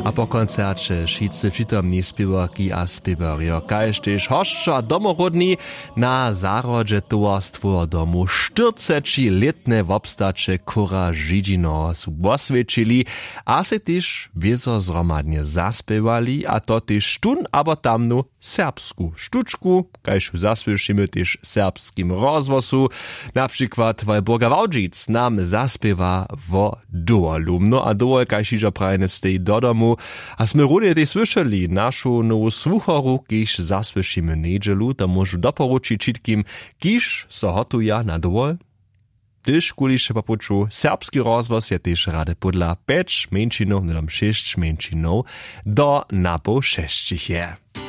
A po koncercie wszyscy przytomni spiewarki a spiewario, kaž tež hosčo a domorodni na zarodže towarstwo domu 40-letne wobstacze Kura Židžino su osvědčili a se tež wieso zromadnie zaspiewali, a to tež tun abo tamnu serbsku štučku, kaž zasłyšimy tež serbskim rozwosu, na przykład Walburga Wałdzic nam zaspiewa wo Doolu. No a Dool, kaž ižo prajne stej do domu, a sme runje tej słyšeli našu novu sluchoru, kiž zasłyšimy nedželu, to môžu doporučiť všetkým, kiž so hotuja na Dool. Tyž kuliše popuču, serbski rozvoz je tyž rade podľa 5 menšinov, nedom 6 menšinov, do napo 6 je.